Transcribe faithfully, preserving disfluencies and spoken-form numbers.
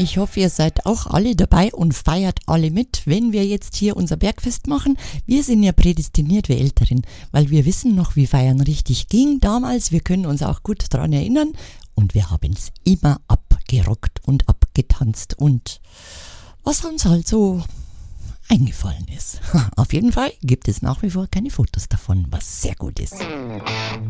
Ich hoffe, ihr seid auch alle dabei und feiert alle mit, wenn wir jetzt hier unser Bergfest machen. Wir sind ja prädestiniert, wir Älteren, weil wir wissen noch, wie Feiern richtig ging damals. Wir können uns auch gut daran erinnern und wir haben es immer abgerockt und abgetanzt und was uns halt so eingefallen ist. Auf jeden Fall gibt es nach wie vor keine Fotos davon, was sehr gut ist.